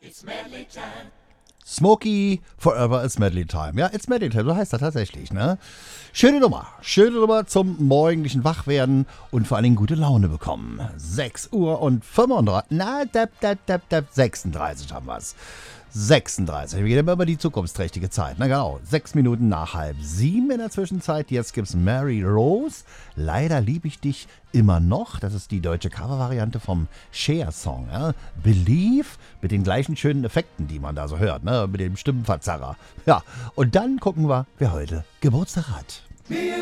Smokey, Forever It's Medley Time. Ja, It's Medley Time, so heißt das tatsächlich, ne? Schöne Nummer zum morgendlichen Wachwerden und vor allen Dingen gute Laune bekommen. 6 Uhr und 35, 36 haben wir's. 36, wir gehen immer über die zukunftsträchtige Zeit, na genau, 6 Minuten nach 6:30 in der Zwischenzeit, jetzt gibt's Mary Rose, Leider lieb ich dich immer noch, das ist die deutsche Covervariante vom Cher-Song, ja? Believe, mit den gleichen schönen Effekten, die man da so hört, ne? Mit dem Stimmenverzerrer, ja, und dann gucken wir, wer heute Geburtstag hat.